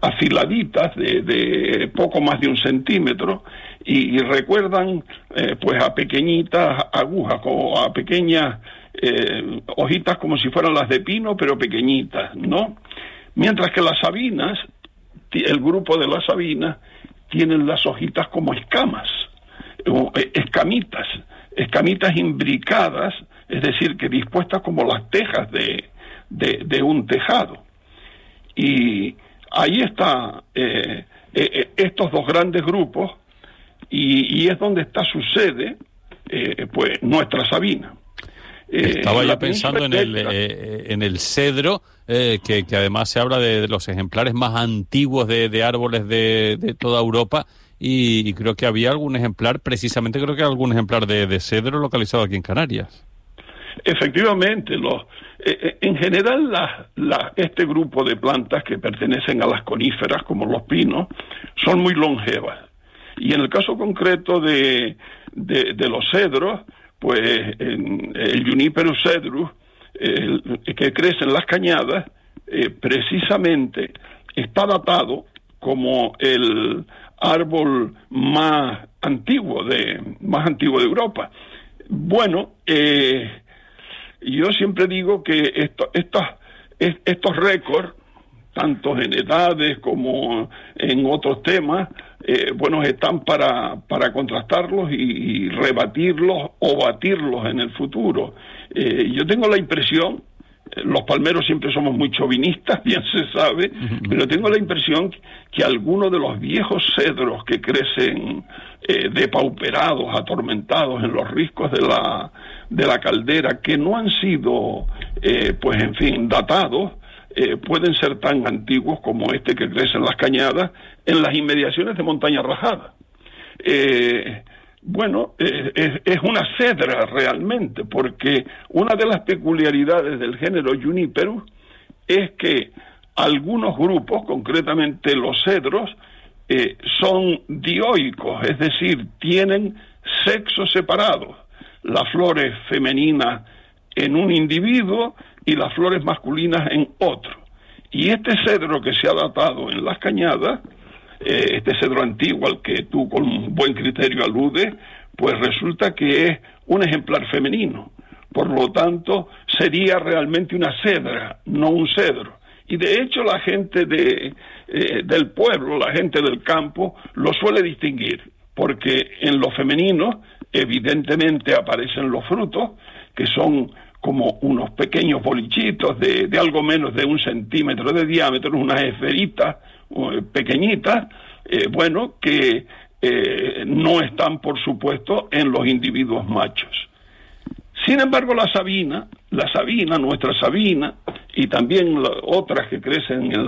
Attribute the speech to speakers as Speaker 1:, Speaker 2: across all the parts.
Speaker 1: afiladitas de poco más de 1 centímetro y recuerdan pues a pequeñitas agujas o a pequeñas hojitas como si fueran las de pino, pero pequeñitas, ¿no? Mientras que las sabinas, el grupo de las sabinas, tienen las hojitas como escamas, escamitas imbricadas, es decir, que dispuestas como las tejas de un tejado. Y ahí está estos dos grandes grupos, y es donde está su sede, pues nuestra sabina.
Speaker 2: Estaba yo pensando en el cedro, que además se habla de los ejemplares más antiguos de árboles de toda Europa, y creo que había algún ejemplar, precisamente creo que algún ejemplar de cedro localizado aquí en Canarias.
Speaker 1: Efectivamente, en general este grupo de plantas que pertenecen a las coníferas, como los pinos, son muy longevas. Y en el caso concreto de los cedros, pues el Juniperus cedrus, que crece en las cañadas, precisamente está datado como el árbol más antiguo de Europa. Bueno, yo siempre digo que estos récords, tanto en edades como en otros temas, están para contrastarlos y rebatirlos o batirlos en el futuro. Yo tengo la impresión, los palmeros siempre somos muy chauvinistas, bien se sabe, pero tengo la impresión que algunos de los viejos cedros que crecen depauperados, atormentados en los riscos de la caldera, que no han sido, datados, pueden ser tan antiguos como este que crece en las cañadas, en las inmediaciones de Montaña Rajada. Es una cedra realmente, porque una de las peculiaridades del género Juniperus es que algunos grupos, concretamente los cedros, son dioicos, es decir, tienen sexos separados, las flores femeninas en un individuo y las flores masculinas en otro. Y este cedro que se ha datado en las cañadas, este cedro antiguo al que tú con buen criterio aludes, pues resulta que es un ejemplar femenino. Por lo tanto, sería realmente una cedra, no un cedro. Y de hecho la gente del pueblo, la gente del campo, lo suele distinguir, porque en lo femenino evidentemente aparecen los frutos, que son como unos pequeños bolichitos de algo menos de 1 centímetro de diámetro, unas esferitas pequeñitas, que no están, por supuesto, en los individuos machos. Sin embargo, la sabina, nuestra sabina, y también otras que crecen en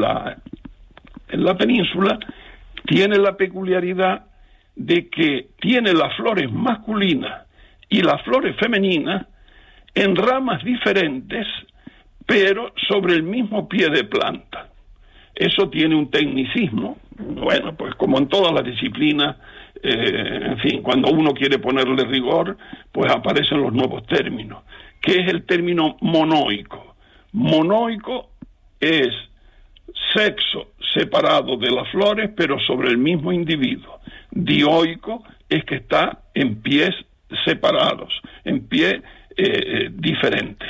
Speaker 1: la península, tiene la peculiaridad de que tiene las flores masculinas y las flores femeninas en ramas diferentes, pero sobre el mismo pie de planta. Eso tiene un tecnicismo, pues como en todas las disciplinas, cuando uno quiere ponerle rigor, pues aparecen los nuevos términos, que es el término monoico. Monoico es sexo separado de las flores, pero sobre el mismo individuo. Dioico es que está en pies separados, en pies diferentes.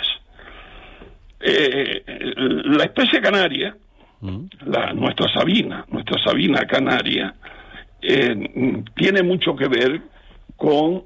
Speaker 1: La especie canaria, nuestra sabina canaria, tiene mucho que ver con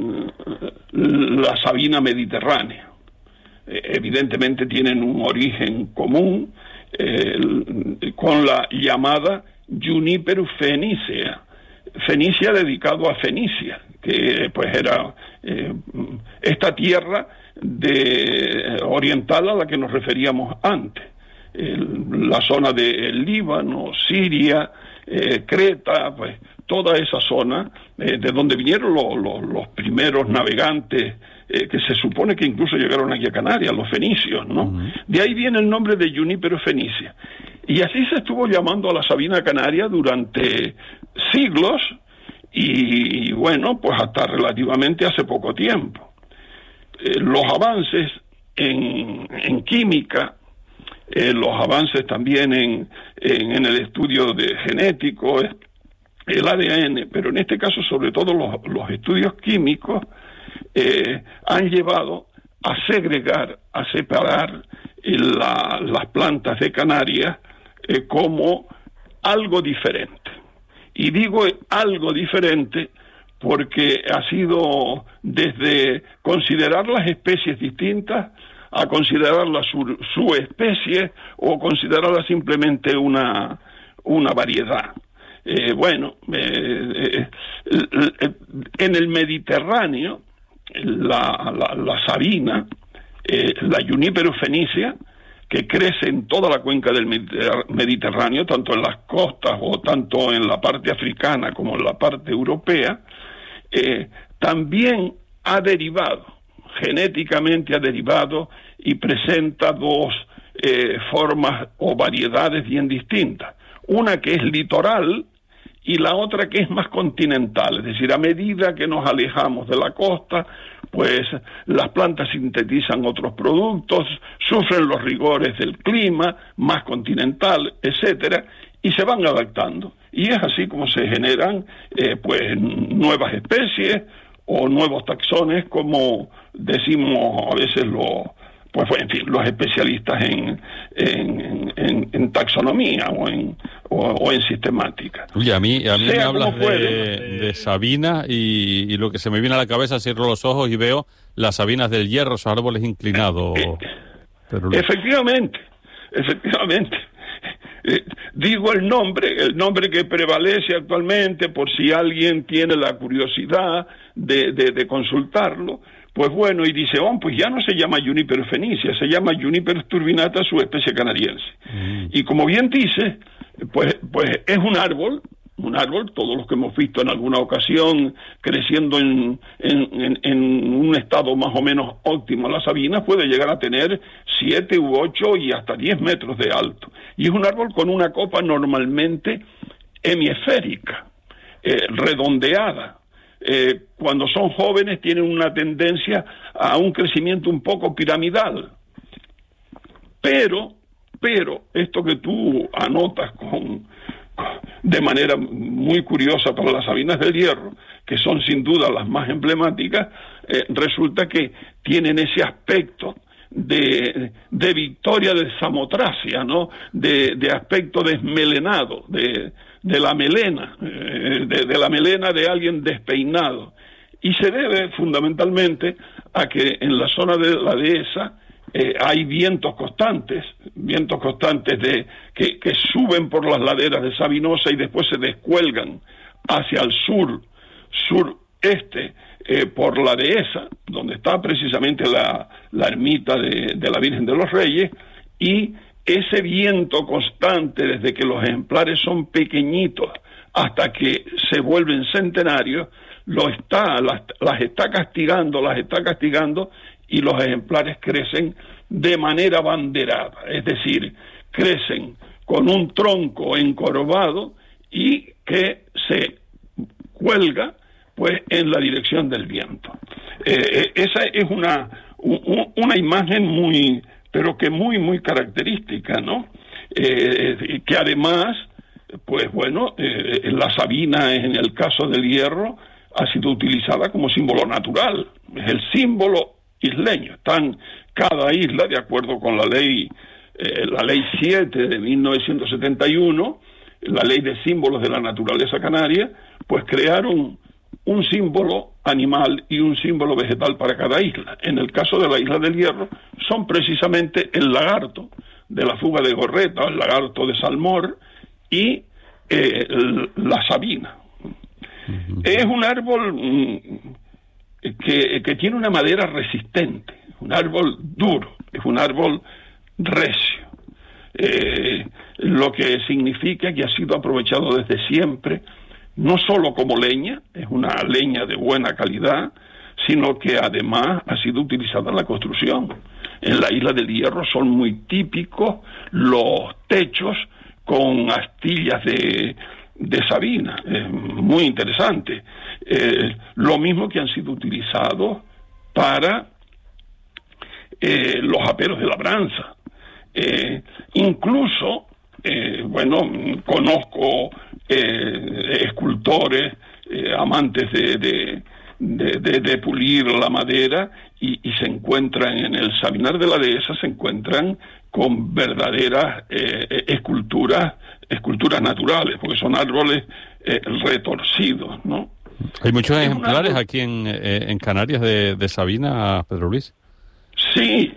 Speaker 1: la sabina mediterránea. Evidentemente tienen un origen común con la llamada Juniperus fenicea. Fenicia dedicado a Fenicia, que pues era esta tierra oriental a la que nos referíamos antes. La zona del Líbano, Siria, Creta, pues toda esa zona de donde vinieron los primeros navegantes, que se supone que incluso llegaron aquí a Canarias, los fenicios, ¿no? Uh-huh. De ahí viene el nombre de Juniperus fenicia. Y así se estuvo llamando a la sabina canaria durante siglos y pues hasta relativamente hace poco tiempo. Los avances en química los avances también en el estudio genético, el ADN, pero en este caso sobre todo los estudios químicos han llevado a segregar, a separar las plantas de Canarias como algo diferente. Y digo algo diferente porque ha sido desde considerar las especies distintas a considerarlas su especie o considerarla simplemente una variedad. En el Mediterráneo, la sabina, la Juniperus fenicia, que crece en toda la cuenca del Mediterráneo, tanto en las costas o tanto en la parte africana como en la parte europea, también ha derivado, genéticamente ha derivado y presenta dos formas o variedades bien distintas. Una que es litoral y la otra que es más continental, es decir, a medida que nos alejamos de la costa, pues las plantas sintetizan otros productos, sufren los rigores del clima, más continental, etcétera, y se van adaptando. Y es así como se generan pues nuevas especies o nuevos taxones, como decimos a veces los especialistas en taxonomía o en sistemática.
Speaker 2: Oye, a mí me hablas de Sabina y lo que se me viene a la cabeza, cierro los ojos y veo las sabinas del hierro, esos árboles inclinados.
Speaker 1: Efectivamente. Digo el nombre que prevalece actualmente, por si alguien tiene la curiosidad de consultarlo. Pues bueno, y dice, pues ya no se llama Juniperus fenicia, se llama Juniperus turbinata, subespecie canariense. Y como bien dice, pues es un árbol, todos los que hemos visto en alguna ocasión creciendo en un estado más o menos óptimo, la sabina puede llegar a tener 7 u 8 y hasta 10 metros de alto. Y es un árbol con una copa normalmente hemisférica, redondeada. Cuando son jóvenes tienen una tendencia a un crecimiento un poco piramidal. Pero esto que tú anotas de manera muy curiosa para las sabinas del hierro, que son sin duda las más emblemáticas, resulta que tienen ese aspecto de victoria de Samotracia, ¿no? De aspecto desmelenado, de la melena, de la melena de alguien despeinado. Y se debe fundamentalmente a que en la zona de la dehesa hay vientos constantes que suben por las laderas de Sabinosa y después se descuelgan hacia el sureste, por la dehesa, donde está precisamente la ermita de la Virgen de los Reyes, y ese viento constante desde que los ejemplares son pequeñitos hasta que se vuelven centenarios, las está castigando y los ejemplares crecen de manera banderada, es decir, crecen con un tronco encorvado y que se cuelga pues en la dirección del viento. Esa es una imagen muy característica, ¿no? Que además, pues bueno, la sabina en el caso del hierro ha sido utilizada como símbolo natural, es el símbolo isleño. Cada isla, de acuerdo con la ley 7 de 1971, la ley de símbolos de la naturaleza canaria, pues crearon un símbolo animal y un símbolo vegetal para cada isla. En el caso de la isla del Hierro, son precisamente el lagarto de la fuga de Gorreta, el lagarto de Salmor y la sabina. Es un árbol que tiene una madera resistente, un árbol duro, es un árbol recio, lo que significa que ha sido aprovechado desde siempre, no solo como leña, es una leña de buena calidad, sino que además ha sido utilizada en la construcción. En la isla del Hierro son muy típicos los techos con astillas de sabina, muy interesante. Lo mismo que han sido utilizados para los aperos de labranza. Incluso, conozco escultores, amantes de pulir la madera, y se encuentran en el Sabinar de la Dehesa, se encuentran con verdaderas esculturas naturales, porque son árboles retorcidos, ¿no?
Speaker 2: Hay muchos ejemplares aquí en Canarias de Sabina, Pedro Luis.
Speaker 1: Sí,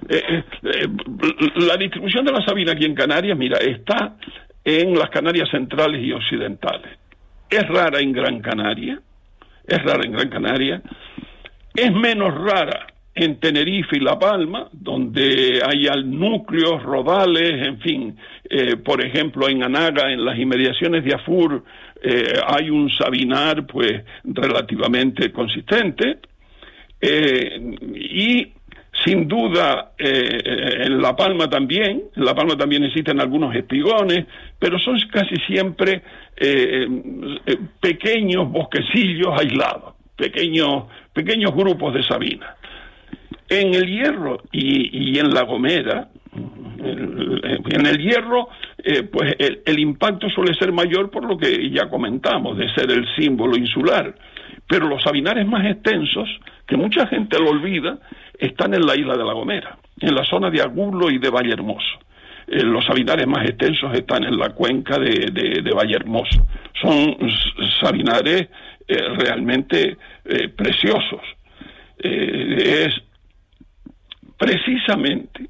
Speaker 1: la distribución de la sabina aquí en Canarias, mira, está en las Canarias centrales y occidentales. Es rara en Gran Canaria, es menos rara en Tenerife y La Palma, donde hay núcleos, rodales, en fin. Por ejemplo, en Anaga, en las inmediaciones de Afur, hay un sabinar, pues, relativamente consistente. Y sin duda, en La Palma también existen algunos espigones, pero son casi siempre pequeños bosquecillos aislados, pequeños grupos de sabina. En el Hierro y en La Gomera, en el Hierro, pues el impacto suele ser mayor por lo que ya comentamos, de ser el símbolo insular. Pero los sabinares más extensos, que mucha gente lo olvida, están en la isla de La Gomera, en la zona de Agulo y de Vallehermoso. Los sabinares más extensos están en la cuenca de Vallehermoso. Son sabinares realmente preciosos. Es precisamente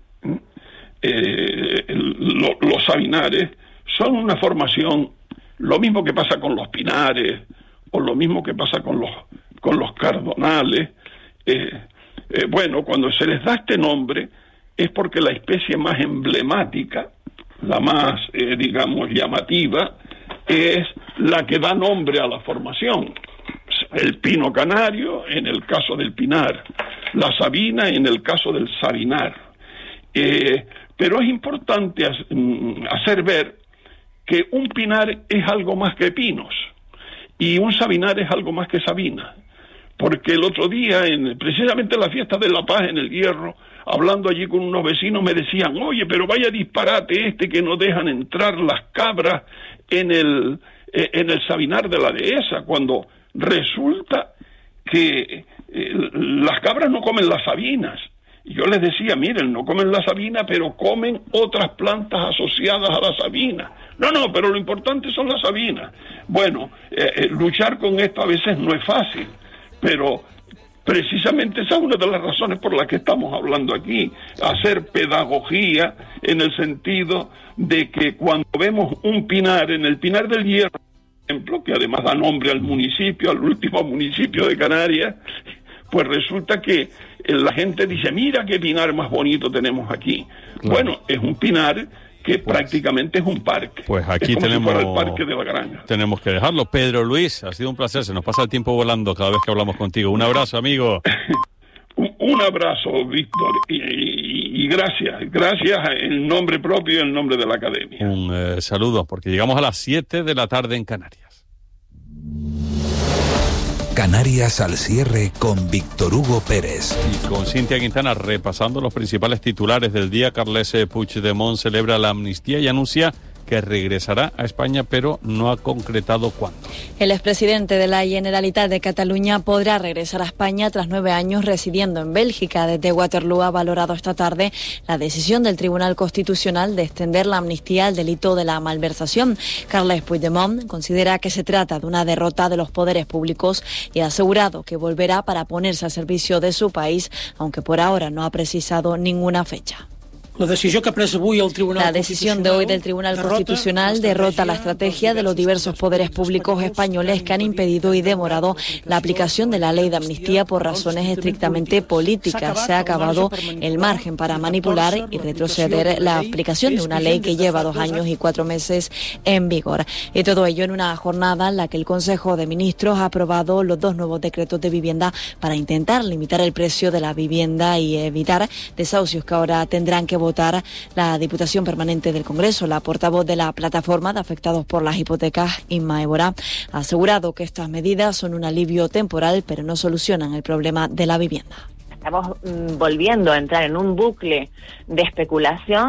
Speaker 1: los sabinares son una formación, lo mismo que pasa con los pinares o lo mismo que pasa con los cardonales. Cuando se les da este nombre es porque la especie más emblemática, la más llamativa, es la que da nombre a la formación. El pino canario en el caso del pinar, la sabina en el caso del sabinar. Pero es importante hacer ver que un pinar es algo más que pinos y un sabinar es algo más que sabina. Porque el otro día, precisamente en la fiesta de la paz en el Hierro, hablando allí con unos vecinos, me decían: oye, pero vaya disparate que no dejan entrar las cabras en el sabinar de la Dehesa, cuando resulta que las cabras no comen las sabinas. Y yo les decía: miren, no comen la sabina, pero comen otras plantas asociadas a la sabina. No, pero lo importante son las sabinas. Bueno, luchar con esto a veces no es fácil, pero precisamente esa es una de las razones por las que estamos hablando aquí, hacer pedagogía en el sentido de que cuando vemos un pinar, en el Pinar del Hierro, por ejemplo, que además da nombre al municipio, al último municipio de Canarias, pues resulta que la gente dice: mira qué pinar más bonito tenemos aquí. Claro. Bueno, es un pinar que prácticamente es un parque.
Speaker 2: Pues aquí
Speaker 1: tenemos, si fuera el parque de la Granja.
Speaker 2: Tenemos que dejarlo. Pedro Luis, ha sido un placer, se nos pasa el tiempo volando cada vez que hablamos contigo. Un abrazo, amigo.
Speaker 1: Un abrazo, Víctor, y gracias en nombre propio y en nombre de la Academia.
Speaker 2: Un saludo, porque llegamos a las 7 de la tarde en Canarias.
Speaker 3: Canarias al cierre con Víctor Hugo Pérez.
Speaker 2: Y con Cintia Quintana repasando los principales titulares del día. Carles Puigdemont celebra la amnistía y anuncia que regresará a España, pero no ha concretado cuándo.
Speaker 4: El expresidente de la Generalitat de Cataluña podrá regresar a España tras 9 años residiendo en Bélgica. Desde Waterloo ha valorado esta tarde la decisión del Tribunal Constitucional de extender la amnistía al delito de la malversación. Carles Puigdemont considera que se trata de una derrota de los poderes públicos y ha asegurado que volverá para ponerse al servicio de su país, aunque por ahora no ha precisado ninguna fecha.
Speaker 5: La decisión
Speaker 4: de hoy del Tribunal Constitucional derrota la estrategia de los diversos poderes públicos españoles que han impedido y demorado la aplicación de la ley de amnistía por razones estrictamente políticas. Se ha acabado el margen para manipular y retroceder la aplicación de una ley que lleva 2 años y 4 meses en vigor. Y todo ello en una jornada en la que el Consejo de Ministros ha aprobado los 2 nuevos decretos de vivienda para intentar limitar el precio de la vivienda y evitar desahucios que ahora tendrán que votar la Diputación Permanente del Congreso. La portavoz de la Plataforma de Afectados por las Hipotecas, Inma Évora, ha asegurado que estas medidas son un alivio temporal, pero no solucionan el problema de la vivienda.
Speaker 6: Estamos volviendo a entrar en un bucle de especulación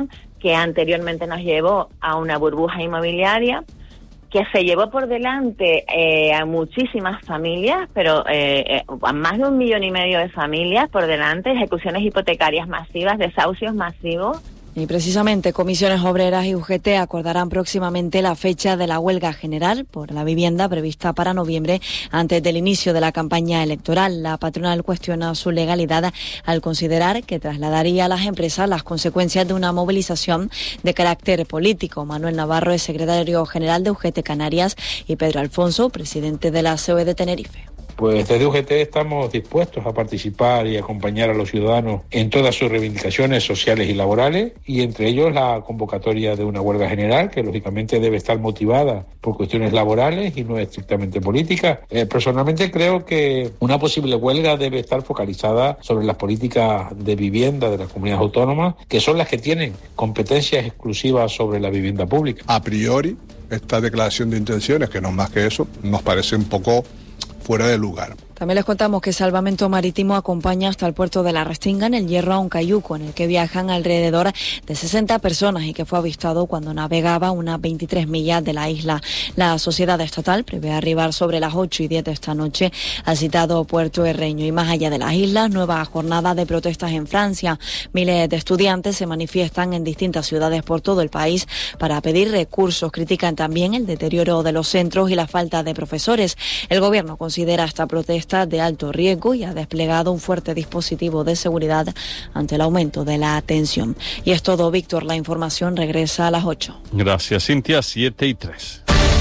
Speaker 5: que anteriormente nos llevó a una burbuja inmobiliaria que se llevó por delante a muchísimas familias, pero a más de 1,5 millones de familias por delante, ejecuciones hipotecarias masivas, desahucios masivos.
Speaker 4: Y precisamente Comisiones Obreras y UGT acordarán próximamente la fecha de la huelga general por la vivienda prevista para noviembre antes del inicio de la campaña electoral. La patronal cuestiona su legalidad al considerar que trasladaría a las empresas las consecuencias de una movilización de carácter político. Manuel Navarro es secretario general de UGT Canarias y Pedro Alfonso, presidente de la COE de Tenerife.
Speaker 6: Pues desde UGT estamos dispuestos a participar y acompañar a los ciudadanos en todas sus reivindicaciones sociales y laborales, y entre ellos la convocatoria de una huelga general que lógicamente debe estar motivada por cuestiones laborales y no estrictamente políticas. Personalmente creo que una posible huelga debe estar focalizada sobre las políticas de vivienda de las comunidades autónomas, que son las que tienen competencias exclusivas sobre la vivienda pública.
Speaker 7: A priori, esta declaración de intenciones, que no es más que eso, nos parece un poco fuera de lugar.
Speaker 4: También les contamos que Salvamento Marítimo acompaña hasta el puerto de La Restinga, en el Hierro, a un cayuco en el que viajan alrededor de 60 personas y que fue avistado cuando navegaba unas 23 millas de la isla. La sociedad estatal prevé arribar sobre las 8:10 de esta noche al citado puerto herreño. Y más allá de las islas, nueva jornada de protestas en Francia. Miles de estudiantes se manifiestan en distintas ciudades por todo el país para pedir recursos. Critican también el deterioro de los centros y la falta de profesores. El gobierno considera esta protesta de alto riesgo y ha desplegado un fuerte dispositivo de seguridad ante el aumento de la tensión. Y es todo, Víctor. La información regresa a las 8.
Speaker 2: Gracias, Cintia. 7:03.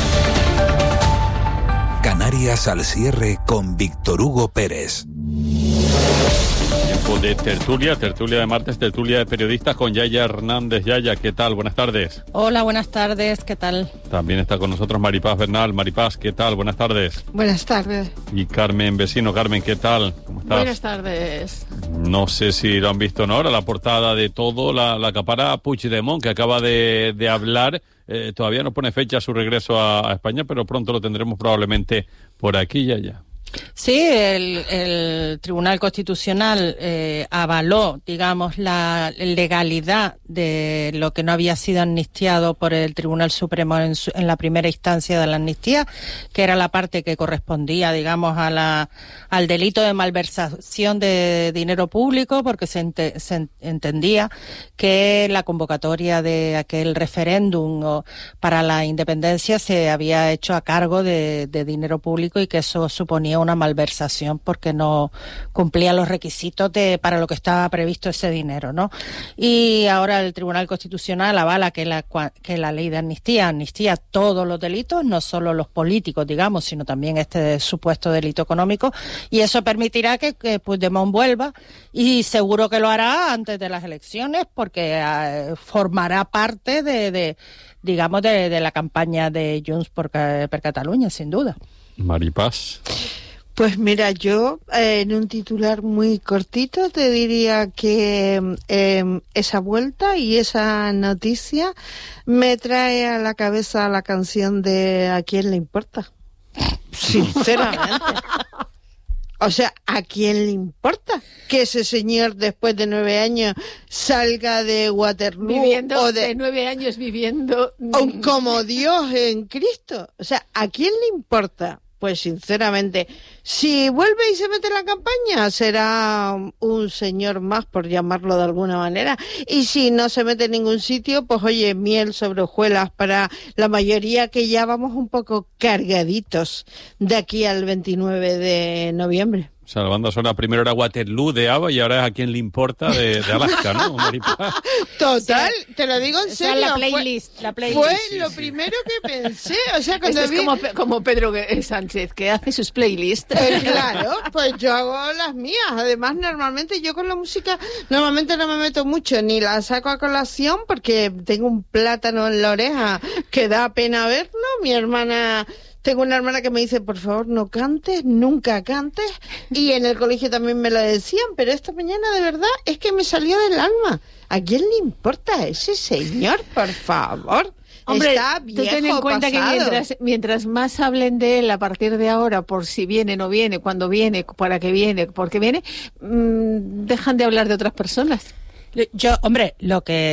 Speaker 3: Canarias al cierre con Víctor Hugo Pérez.
Speaker 2: Tiempo de tertulia de martes, tertulia de periodistas con Yaya Hernández. Yaya, ¿qué tal? Buenas tardes.
Speaker 8: Hola, buenas tardes, ¿qué tal?
Speaker 2: También está con nosotros Maripaz Bernal. Maripaz, ¿qué tal? Buenas tardes.
Speaker 9: Buenas tardes.
Speaker 2: Y Carmen Vecino. Carmen, ¿qué tal? ¿Cómo estás?
Speaker 9: Buenas tardes.
Speaker 2: No sé si lo han visto, ¿no? Ahora la portada de todo, la acapara Puigdemont, que acaba de hablar. Todavía no pone fecha a su regreso a España, pero pronto lo tendremos probablemente por aquí, Yaya.
Speaker 8: Sí, el Tribunal Constitucional avaló, digamos, la legalidad de lo que no había sido amnistiado por el Tribunal Supremo en la primera instancia de la amnistía, que era la parte que correspondía, digamos, al delito de malversación de dinero público, porque se entendía que la convocatoria de aquel referéndum para la independencia se había hecho a cargo de dinero público y que eso suponía una malversación porque no cumplía los requisitos para lo que estaba previsto ese dinero, ¿no? Y ahora el Tribunal Constitucional avala que la ley de amnistía todos los delitos, no solo los políticos, digamos, sino también este supuesto delito económico, y eso permitirá que Puigdemont vuelva, y seguro que lo hará antes de las elecciones porque formará parte de la campaña de Junts per Catalunya, sin duda.
Speaker 2: Maripaz.
Speaker 9: Pues mira, yo en un titular muy cortito te diría que esa vuelta y esa noticia me trae a la cabeza la canción de ¿A quién le importa? Sinceramente. O sea, ¿a quién le importa que ese señor después de 9 años salga de Waterloo
Speaker 10: viviendo de 9 años viviendo
Speaker 9: como Dios en Cristo? O sea, ¿a quién le importa? Pues sinceramente, si vuelve y se mete en la campaña, será un señor más, por llamarlo de alguna manera. Y si no se mete en ningún sitio, pues oye, miel sobre hojuelas para la mayoría, que ya vamos un poco cargaditos de aquí al 29 de noviembre.
Speaker 2: O sea, la banda sonora primero era Waterloo de ABBA y ahora es ¿A quién le importa? de Alaska, ¿no?
Speaker 9: Total, sí. Te lo digo en serio.
Speaker 10: La playlist.
Speaker 9: Fue lo primero que pensé. O sea, cuando
Speaker 10: es como Pedro Sánchez, que hace sus playlists.
Speaker 9: Claro, pues yo hago las mías. Además, normalmente yo con la música, normalmente no me meto mucho, ni la saco a colación porque tengo un plátano en la oreja que da pena verlo. Tengo una hermana que me dice, por favor, no cantes, nunca cantes. Y en el colegio también me lo decían, pero esta mañana de verdad es que me salió del alma. ¿A quién le importa ese señor, por favor?
Speaker 10: Hombre,
Speaker 9: está viejo,
Speaker 10: ten en cuenta
Speaker 9: pasado.
Speaker 10: Que mientras más hablen de él a partir de ahora, por si viene, no viene, cuándo viene, para qué viene, por qué viene, dejan de hablar de otras personas.
Speaker 8: Hombre, lo que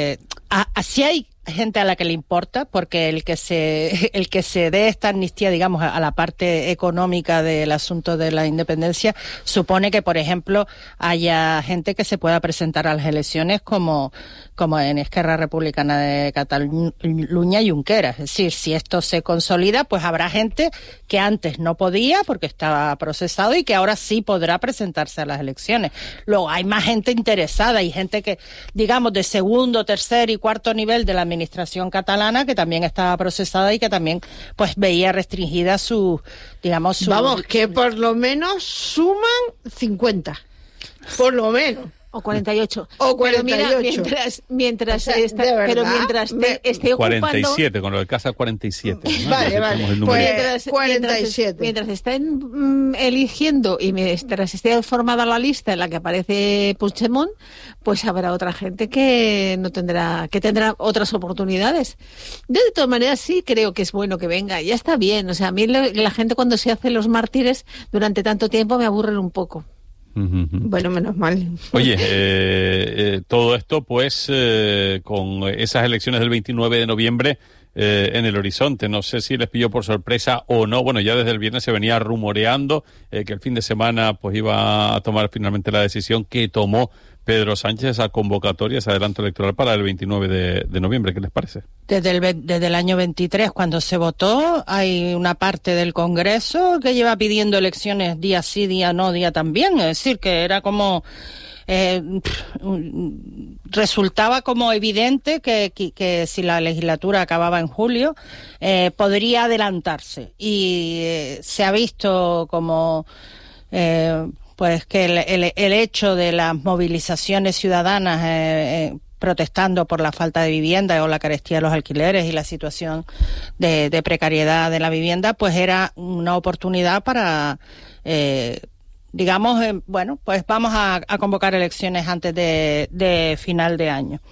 Speaker 8: Así hay gente a la que le importa, porque el que se dé esta amnistía, digamos, a la parte económica del asunto de la independencia, supone que, por ejemplo, haya gente que se pueda presentar a las elecciones como en Esquerra Republicana de Cataluña y Junqueras. Es decir, si esto se consolida, pues habrá gente que antes no podía porque estaba procesado y que ahora sí podrá presentarse a las elecciones. Luego hay más gente interesada y gente que, digamos, de segundo, tercer y cuarto nivel de la administración catalana que también estaba procesada y que también pues veía restringida su, digamos,
Speaker 9: Vamos, que por lo menos suman 50. Por lo menos.
Speaker 10: O 48.
Speaker 9: O 48.
Speaker 10: Pero mira, mientras esté ocupando...
Speaker 2: 47, con lo de casa 47. ¿no?
Speaker 9: Vale.
Speaker 10: Pues
Speaker 9: 47.
Speaker 10: Mientras estén eligiendo y mientras esté formada la lista en la que aparece Puigdemont, pues habrá otra gente que tendrá otras oportunidades. Yo de todas maneras sí creo que es bueno que venga. Ya está bien. O sea, a mí la gente cuando se hace los mártires durante tanto tiempo me aburren un poco.
Speaker 9: Bueno, menos mal.
Speaker 2: Oye, todo esto pues con esas elecciones del 29 de noviembre en el horizonte, no sé si les pilló por sorpresa o no. Bueno, ya desde el viernes se venía rumoreando que el fin de semana pues iba a tomar finalmente la decisión que tomó Pedro Sánchez, esa convocatoria, ese adelanto electoral para el 29 de noviembre. ¿Qué les parece?
Speaker 8: Desde el año 23, cuando se votó, hay una parte del Congreso que lleva pidiendo elecciones día sí, día no, día también. Es decir, que era como... resultaba como evidente que si la legislatura acababa en julio, podría adelantarse. Y se ha visto como... pues que el hecho de las movilizaciones ciudadanas protestando por la falta de vivienda o la carestía de los alquileres y la situación de precariedad de la vivienda, pues era una oportunidad para, digamos, pues vamos a convocar elecciones antes de final de año.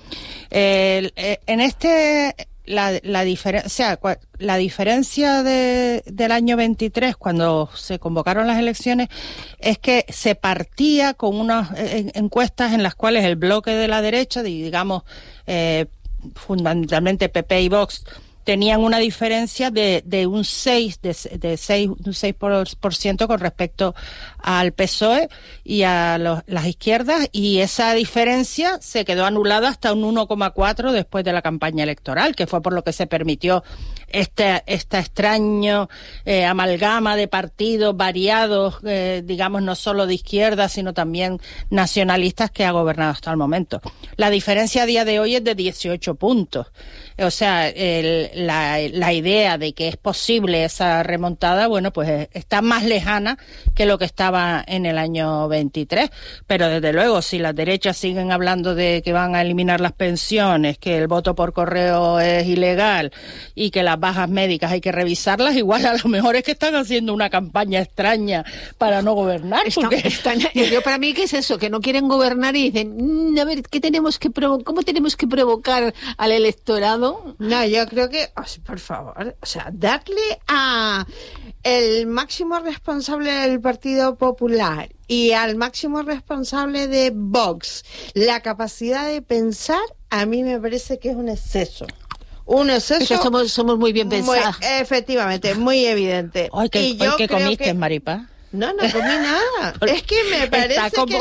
Speaker 8: La diferencia del año 23, cuando se convocaron las elecciones, es que se partía con unas encuestas en las cuales el bloque de la derecha, digamos, fundamentalmente PP y Vox, tenían una diferencia de un 6% con respecto al PSOE y a las izquierdas, y esa diferencia se quedó anulada hasta un 1,4 después de la campaña electoral, que fue por lo que se permitió esta extraño amalgama de partidos variados, digamos, no solo de izquierda, sino también nacionalistas, que ha gobernado hasta el momento. La diferencia a día de hoy es de 18 puntos. O sea, la idea de que es posible esa remontada, bueno, pues está más lejana que lo que estaba en el año 23. Pero desde luego, si las derechas siguen hablando de que van a eliminar las pensiones, que el voto por correo es ilegal y que las bajas médicas hay que revisarlas, igual a lo mejor es que están haciendo una campaña extraña para no gobernar.
Speaker 10: Yo para mí, ¿qué es eso? Que no quieren gobernar y dicen, a ver, ¿cómo tenemos que provocar al electorado?
Speaker 9: No, yo creo que, por favor, o sea, darle a el máximo responsable del Partido Popular y al máximo responsable de Vox la capacidad de pensar, a mí me parece que es un exceso. Un exceso.
Speaker 10: Somos muy bien pensados.
Speaker 9: Efectivamente, muy evidente.
Speaker 8: Hoy ¿qué comiste, Maripaz?
Speaker 9: No comí nada. Es que me parece que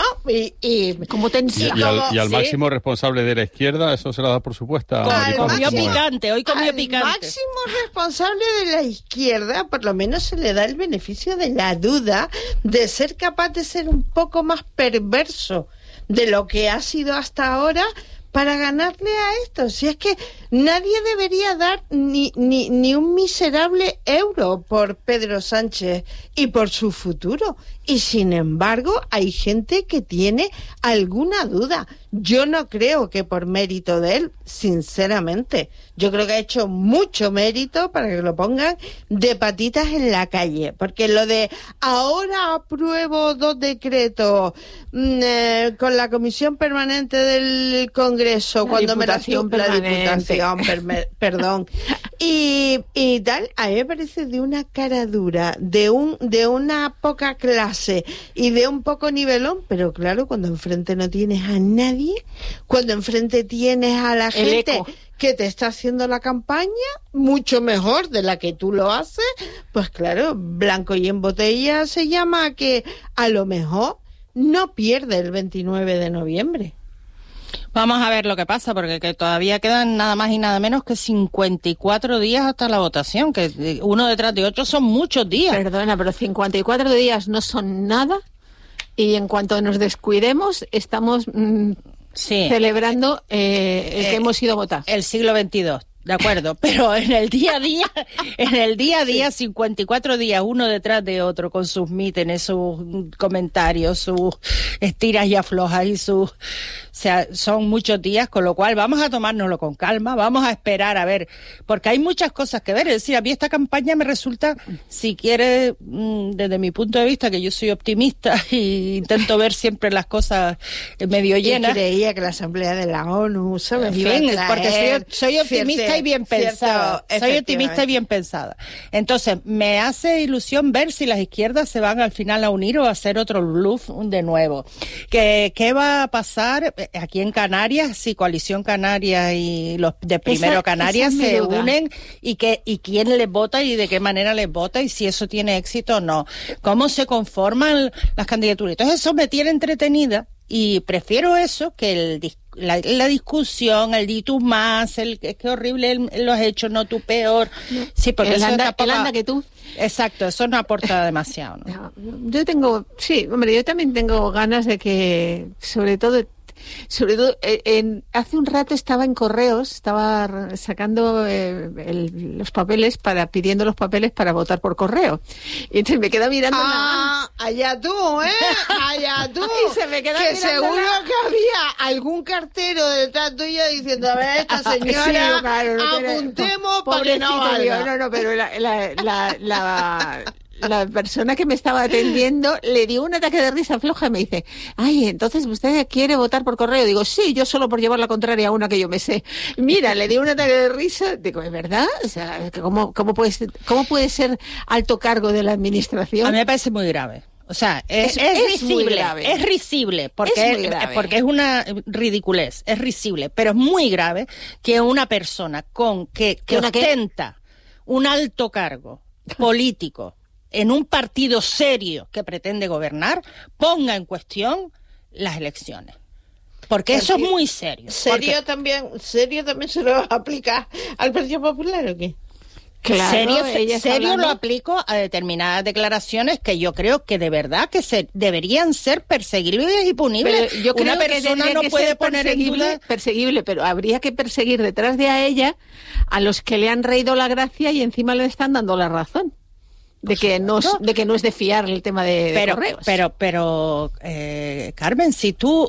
Speaker 10: como
Speaker 2: y al máximo responsable de la izquierda, eso se la da por supuesta.
Speaker 8: Hoy comió picante.
Speaker 9: Máximo responsable de la izquierda, por lo menos se le da el beneficio de la duda de ser capaz de ser un poco más perverso de lo que ha sido hasta ahora para ganarle a esto. Si es que nadie debería dar ni un miserable euro por Pedro Sánchez y por su futuro. Y sin embargo, hay gente que tiene alguna duda. Yo no creo que por mérito de él, sinceramente. Yo creo que ha hecho mucho mérito para que lo pongan de patitas en la calle. Porque lo de ahora apruebo 2 decretos con la Comisión Permanente del Congreso, cuando me la Diputación, perdón. Y tal, a mí me parece de una cara dura, de una poca clase y de un poco nivelón, pero claro, cuando enfrente no tienes a nadie, cuando enfrente tienes a la gente que te está haciendo la campaña mucho mejor de la que tú lo haces, pues claro, blanco y en botella se llama que a lo mejor no pierde el 29 de noviembre.
Speaker 8: Vamos a ver lo que pasa, porque que todavía quedan nada más y nada menos que 54 días hasta la votación, que uno detrás de otro son muchos días.
Speaker 10: Perdona, pero 54 días no son nada, y en cuanto nos descuidemos estamos celebrando que hemos ido a votar.
Speaker 8: El siglo XXII. De acuerdo, pero en el día a día, 54 días uno detrás de otro, con sus mítines, sus comentarios, sus estiras y aflojas y sus... O sea, son muchos días, con lo cual vamos a tomárnoslo con calma, vamos a esperar a ver, porque hay muchas cosas que ver. Es decir, a mí esta campaña me resulta, si quieres, desde mi punto de vista, que yo soy optimista y intento ver siempre las cosas medio llenas.
Speaker 9: Y creía que la Asamblea de la ONU, ¿sabes?
Speaker 8: En fin, porque soy optimista y bien pensada. Soy optimista y bien pensada. Entonces, me hace ilusión ver si las izquierdas se van al final a unir o a hacer otro bluff de nuevo. ¿Qué va a pasar aquí en Canarias? Si Coalición Canaria y los de Primero Canarias se unen, y quién les vota y de qué manera les vota, y si eso tiene éxito o no. ¿Cómo se conforman las candidaturas? Entonces, eso me tiene entretenida. Y prefiero eso que la discusión, el di tú más, es que horrible lo has hecho, no tú peor. Sí, porque eso
Speaker 10: anda que tú.
Speaker 8: Exacto, eso no aporta demasiado, ¿no?
Speaker 10: Yo también tengo ganas de que, sobre todo hace un rato estaba en correos, estaba sacando los papeles pidiendo los papeles para votar por correo, y entonces me queda mirando
Speaker 9: allá tú, allá tú.
Speaker 10: Y se me queda
Speaker 9: que seguro que había algún cartero detrás tuyo diciendo, a ver, esta señora, apuntemos para que no valga.
Speaker 10: No, pero la persona que me estaba atendiendo le dio un ataque de risa floja y me dice, ay, entonces usted quiere votar por correo. Digo, sí, yo solo por llevar la contraria a una que yo me sé. Mira, le dio un ataque de risa. Digo, ¿es verdad? O sea, ¿cómo puede ser alto cargo de la administración?
Speaker 8: A mí me parece muy grave. O sea, es risible, es risible, porque es una ridiculez, es risible, pero es muy grave que una persona que ostenta un alto cargo político en un partido serio que pretende gobernar, ponga en cuestión las elecciones. Porque eso es muy serio.
Speaker 9: ¿Serio también se lo va a aplicar al Partido Popular o qué?
Speaker 8: Claro, serio lo aplico a determinadas declaraciones que yo creo que de verdad que deberían ser perseguibles y punibles.
Speaker 10: Pero yo creo
Speaker 8: una persona no puede poner en duda...
Speaker 10: Perseguible, pero habría que perseguir detrás de ella a los que le han reído la gracia y encima le están dando la razón. De que no es de fiar el tema de correos.
Speaker 8: Pero Carmen, si tú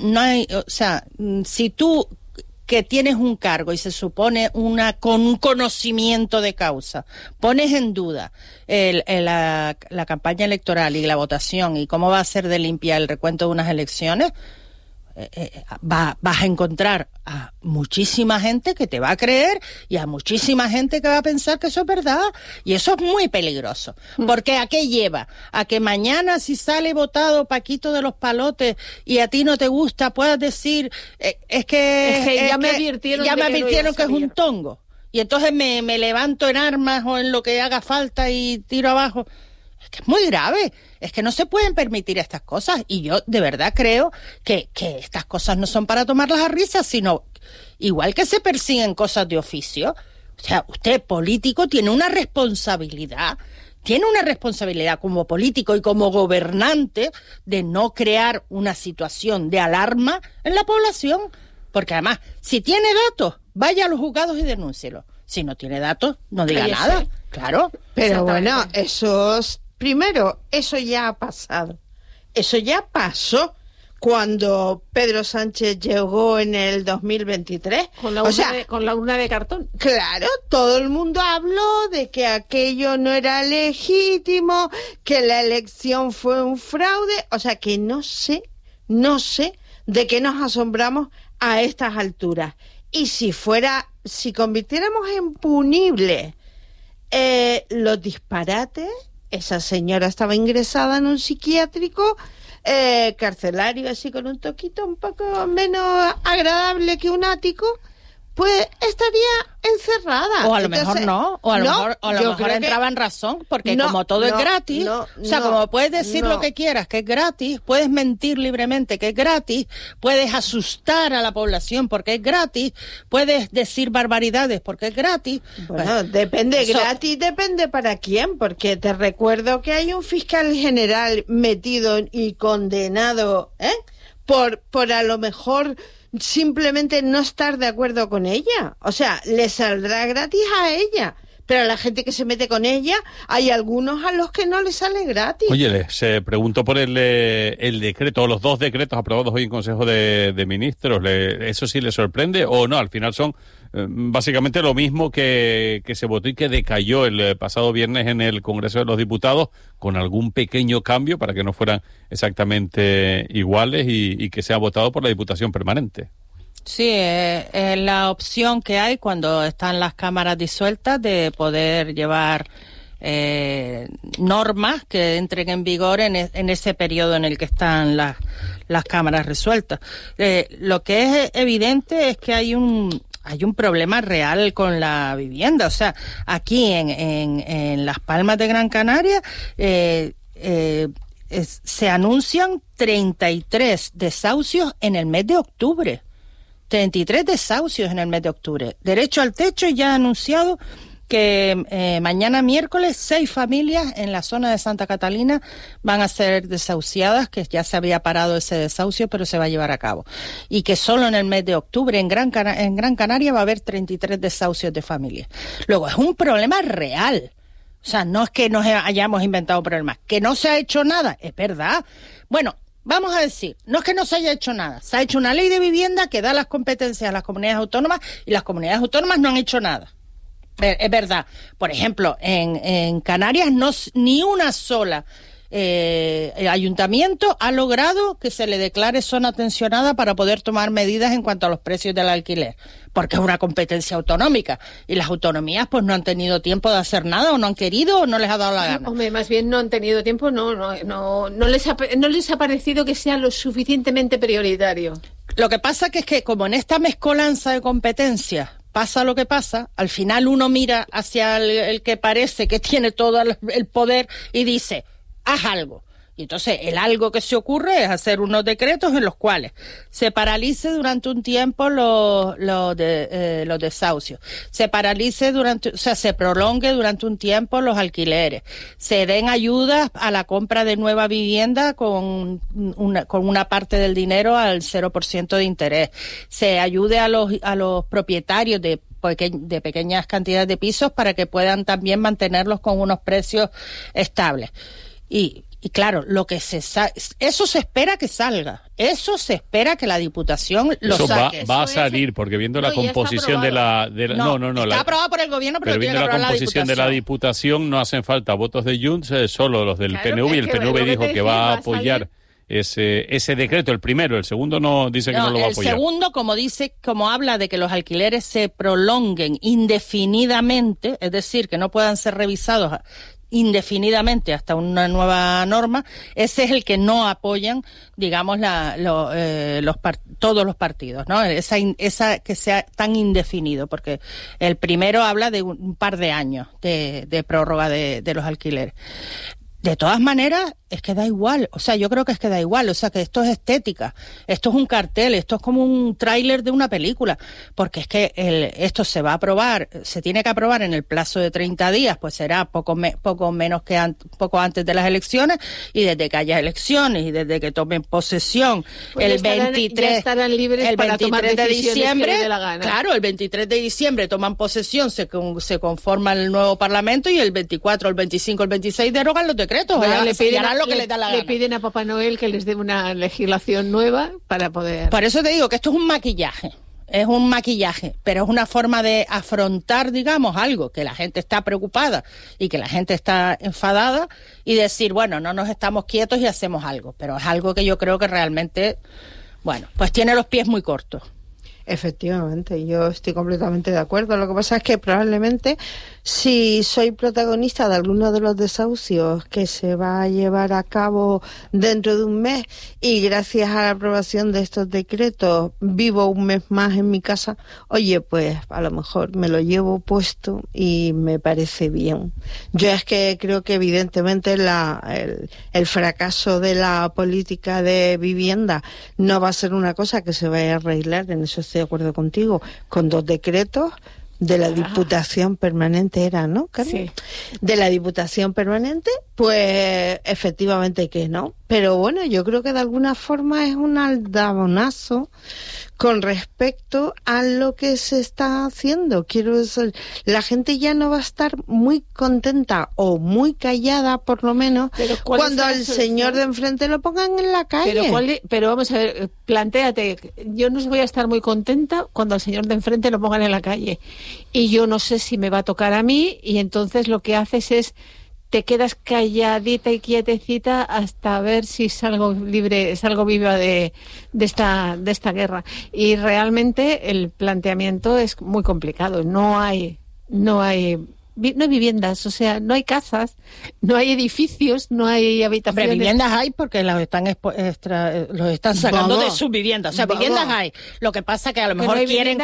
Speaker 8: que tienes un cargo y se supone con un conocimiento de causa, pones en duda la campaña electoral y la votación y cómo va a ser de limpia el recuento de unas elecciones, vas a encontrar a muchísima gente que te va a creer y a muchísima gente que va a pensar que eso es verdad, y eso es muy peligroso, porque ¿a qué lleva? A que mañana, si sale votado Paquito de los Palotes y a ti no te gusta, puedas decir
Speaker 10: ya me advirtieron
Speaker 8: que es un tongo, y entonces me levanto en armas o en lo que haga falta y tiro abajo. Es que es muy grave, es que no se pueden permitir estas cosas, y yo de verdad creo que estas cosas no son para tomarlas a risa, sino igual que se persiguen cosas de oficio. O sea, usted político tiene una responsabilidad como político y como gobernante de no crear una situación de alarma en la población, porque además, si tiene datos, vaya a los juzgados y denúncielo. Si no tiene datos, no diga nada. Claro.
Speaker 9: Pero bueno, primero, eso ya ha pasado. Eso ya pasó cuando Pedro Sánchez llegó en el 2023.
Speaker 10: Con la urna de cartón.
Speaker 9: Claro, todo el mundo habló de que aquello no era legítimo, que la elección fue un fraude. O sea, que no sé de qué nos asombramos a estas alturas. Y si convirtiéramos en punible los disparates, esa señora estaba ingresada en un psiquiátrico carcelario, así con un toquito un poco menos agradable que un ático, pues estaría encerrada.
Speaker 8: O a lo mejor no, o a lo mejor entraba en razón, porque como todo es gratis, como puedes decir lo que quieras, que es gratis, puedes mentir libremente, que es gratis, puedes asustar a la población porque es gratis, puedes decir barbaridades porque es gratis.
Speaker 9: Bueno, depende, gratis depende para quién, porque te recuerdo que hay un fiscal general metido y condenado, por a lo mejor simplemente no estar de acuerdo con ella. O sea, le saldrá gratis a ella, pero a la gente que se mete con ella, hay algunos a los que no les sale gratis.
Speaker 2: Oye, se preguntó por el decreto, los 2 decretos aprobados hoy en Consejo de Ministros. ¿Eso sí le sorprende o no? Al final son básicamente lo mismo que se votó y que decayó el pasado viernes en el Congreso de los Diputados, con algún pequeño cambio para que no fueran exactamente iguales y que sea votado por la Diputación Permanente.
Speaker 8: Sí, es la opción que hay cuando están las cámaras disueltas de poder llevar normas que entren en vigor en ese periodo en el que están las cámaras resueltas. Lo que es evidente es que hay un problema real con la vivienda. O sea, aquí en Las Palmas de Gran Canaria se anuncian 33 desahucios en el mes de octubre. 33 desahucios en el mes de octubre. Derecho al Techo ya ha anunciado que mañana miércoles 6 familias en la zona de Santa Catalina van a ser desahuciadas, que ya se había parado ese desahucio, pero se va a llevar a cabo. Y que solo en el mes de octubre en Gran Canaria va a haber 33 desahucios de familias. Luego, es un problema real. O sea, no es que nos hayamos inventado problemas. Que no se ha hecho nada, es verdad. Bueno, vamos a decir, no es que no se haya hecho nada. Se ha hecho una ley de vivienda que da las competencias a las comunidades autónomas y las comunidades autónomas no han hecho nada. Es verdad. Por ejemplo, en Canarias ni una sola ayuntamiento ha logrado que se le declare zona tensionada para poder tomar medidas en cuanto a los precios del alquiler, porque es una competencia autonómica y las autonomías pues no han tenido tiempo de hacer nada, o no han querido, o no les ha dado la gana.
Speaker 10: Hombre, más bien no han tenido tiempo, no les ha parecido que sea lo suficientemente prioritario.
Speaker 8: Lo que pasa que es que como en esta mezcolanza de competencias pasa lo que pasa, al final uno mira hacia el que parece que tiene todo el poder y dice, haz algo. Y entonces el algo que se ocurre es hacer unos decretos en los cuales se paralice durante un tiempo los desahucios, se prolongue durante un tiempo los alquileres, se den ayudas a la compra de nueva vivienda con una parte del dinero al 0% de interés, se ayude a los propietarios de pequeñas cantidades de pisos para que puedan también mantenerlos con unos precios estables. Y claro, eso se espera que salga. Eso se espera que la Diputación lo saque.
Speaker 2: Va a salir, porque viendo la composición de la...
Speaker 8: Está aprobado por el Gobierno, pero tiene que aprobar la Diputación.
Speaker 2: Composición de la Diputación no hacen falta votos de Junts, solo los del PNV, y el PNV dijo que va a apoyar ese decreto, el primero. El segundo no dice que no lo va a apoyar.
Speaker 8: El segundo, como habla de que los alquileres se prolonguen indefinidamente, es decir, que no puedan ser revisados indefinidamente hasta una nueva norma, ese es el que no apoyan, digamos, todos los partidos, ¿no? Esa que sea tan indefinido, porque el primero habla de un par de años de prórroga de los alquileres. De todas maneras, es que da igual, o sea, yo creo que es que da igual, o sea, que esto es estética, esto es un cartel, esto es como un tráiler de una película, porque es que esto se va a aprobar, se tiene que aprobar en el plazo de 30 días, pues será poco antes de las elecciones, y desde que haya elecciones y desde que tomen posesión pues el 23 de diciembre, claro, el 23 de diciembre toman posesión, se conforma el nuevo Parlamento, y el 24, el 25, el 26 derogan los decretos.
Speaker 10: Le piden a Papá Noel que les dé una legislación nueva para poder...
Speaker 8: Por eso te digo que esto es un maquillaje. Es un maquillaje, pero es una forma de afrontar, digamos, algo que la gente está preocupada y que la gente está enfadada, y decir, bueno, no nos estamos quietos y hacemos algo. Pero es algo que yo creo que realmente, bueno, pues tiene los pies muy cortos.
Speaker 9: Efectivamente, yo estoy completamente de acuerdo. Lo que pasa es que probablemente si soy protagonista de alguno de los desahucios que se va a llevar a cabo dentro de un mes y gracias a la aprobación de estos decretos vivo un mes más en mi casa, oye, pues a lo mejor me lo llevo puesto y me parece bien. Yo es que creo que evidentemente el fracaso de la política de vivienda no va a ser una cosa que se vaya a arreglar, en eso estoy de acuerdo contigo, con 2 decretos de la Diputación Permanente era, ¿no, Carmen? Sí. De la Diputación Permanente, pues efectivamente que no. Pero bueno, yo creo que de alguna forma es un aldabonazo con respecto a lo que se está haciendo. Quiero decir, la gente ya no va a estar muy contenta o muy callada, por lo menos, cuando al señor de enfrente lo pongan en la calle.
Speaker 10: Pero vamos a ver, plantéate, yo no voy a estar muy contenta cuando al señor de enfrente lo pongan en la calle. Y yo no sé si me va a tocar a mí, y entonces lo que haces es te quedas calladita y quietecita hasta ver si salgo libre, salgo viva de esta guerra. Y realmente el planteamiento es muy complicado. No hay viviendas, o sea, no hay casas, no hay edificios, no hay habitaciones.
Speaker 8: Pero viviendas hay porque los están sacando de sus viviendas. O sea, viviendas hay. Lo que pasa que a lo mejor quieren